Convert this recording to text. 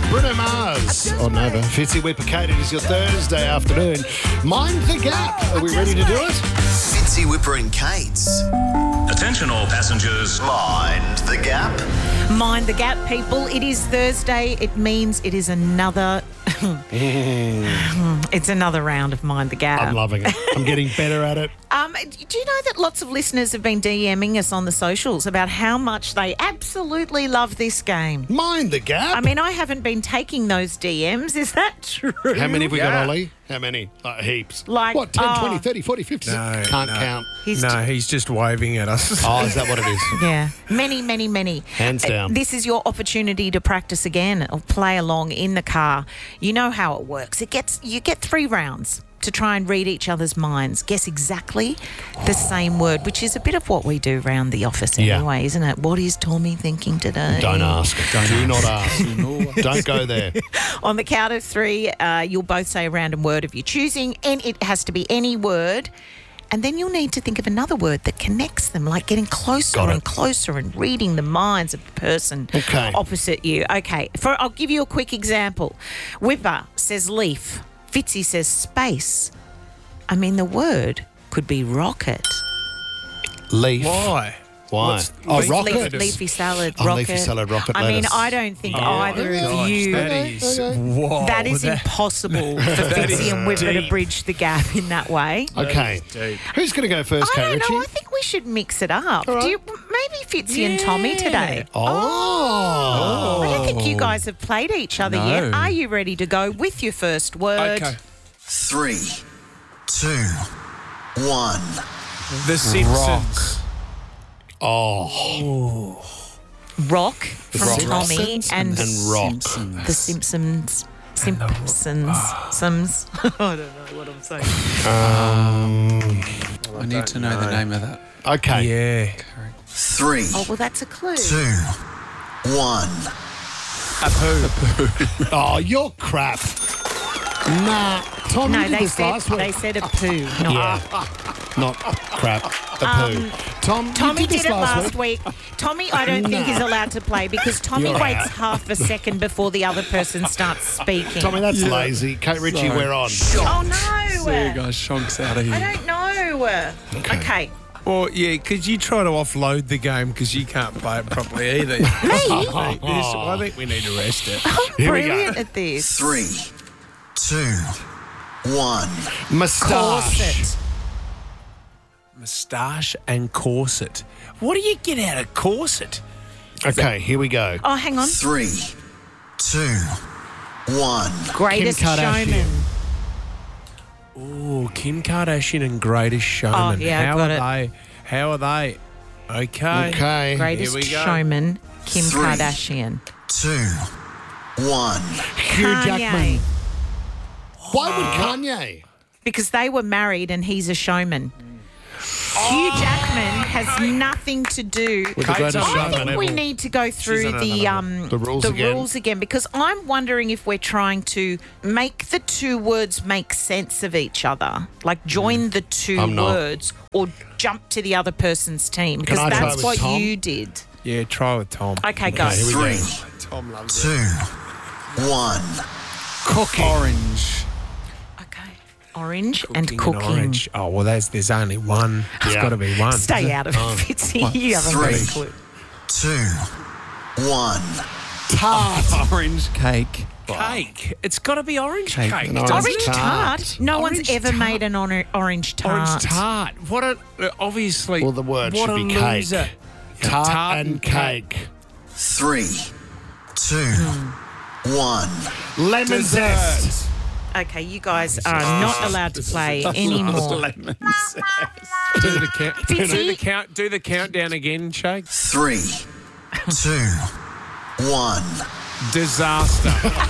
Bruno Mars on Nova. Fitzy Whipper Kate, it is your Thursday afternoon. Mind the gap. Are we ready to do it? Fitzy Whipper and Kate's. Attention all passengers. Mind the gap. Mind the gap, people. It is Thursday. It means it is another... It's another round of Mind the Gap. I'm loving it. I'm getting better at it. Do you know that lots of listeners have been DMing us on the socials about how much they absolutely love this game? Mind the gap. I mean, I haven't been taking those DMs. Is that true? How many have we got, Ollie? How many? Heaps. Like, what, 10, 20, 30, 40, 50? Can't count. He's just waving at us. Oh, is that what it is? Yeah. Many, many, many. Hands down. This is your opportunity to practice again or play along in the car. You know how it works. You get 3 rounds to try and read each other's minds. Guess exactly the same word, which is a bit of what we do around the office anyway, isn't it? What is Tommy thinking today? Don't ask. Do not ask. Don't go there. On the count of 3, you'll both say a random word of your choosing, and it has to be any word. And then you'll need to think of another word that connects them, like getting closer and closer and reading the minds of the person opposite you. Okay, I'll give you a quick example. Whipper says leaf. Fitzy says space. I mean, the word could be rocket. Leaf. Why? Rocket. Leafy salad, Oh, rocket. leafy salad, rocket I mean, lettuce. I don't think either of you... That is impossible for Fitzy and Whipper to bridge the gap in that way. Okay. Who's going to go first, I Kate don't Ritchie? know. I think we should mix it up. All right. Maybe Fitzy and Tommy today. Oh. I don't think you guys have played each other yet. Are you ready to go with your first word? Okay. 3, 2, 1. The Simpsons. Oh. Rock from Tommy and rock. the Simpsons. Sims. I don't know what I'm saying. I need to know the name of that. Okay. Yeah. 3, Oh, well, that's a clue. 2, 1. A poo. Oh, you're crap. Nah. Tom, No, you did they this last week. said a poo. Not crap. A poo. Tom, Tommy you did did this it last week. Tommy, I don't think is allowed to play because Tommy You're waits out. half a second before the other person starts speaking. Tommy, that's lazy. Kate Ritchie, we're on. Oh, no. There you go, Shonks out of here. I don't know. Okay. Well, yeah, because you try to offload the game because you can't play it properly either. I think we need to rest it. I'm Here we go. brilliant at this. 3, 2, 1. Moustache. Corset. Moustache and corset. What do you get out of corset? Okay, here we go. Oh, hang on. 3, 2, 1. Greatest Kim Kardashian. Showman. Oh, Kim Kardashian and Greatest Showman. Oh, yeah, How got are it. they? How are they? Okay. Okay. Greatest Here we go. Showman, Kim 3, Kardashian. 2, 1. Hugh Jackman. Kanye. Why would Kanye? Because they were married and he's a showman. Hugh Jackman has nothing to do. With the greatest I showman think we ever. need to go through The rules rules again. again because I'm wondering if we're trying to make the 2 words make sense of each other, like join the 2 I'm not. words or jump to the other person's team because I try that's with what Tom? you did. Yeah, try with Tom. Okay, go. here we go. 3, Tom loves 2, 1. Cooking. Orange. Okay, orange and Cooking cooking. orange. Oh, well, there's only one. There's Yeah. got to be one. Stay out of it, Fitzy. You haven't got a 3, clue. 2, 1. Tart. Orange cake. Cake. It's got to be orange cake. No, doesn't Orange it? tart. No Orange one's ever tart. made an orange tart. Orange tart. What a obviously. Well, the word what should a be cake. loser. Tart and cake. 3, 2, 1. Lemon zest. Okay, you guys are not allowed to play anymore. Do the count. Fitzy? Do the countdown again, Shake. 3, 2, 1. Disaster.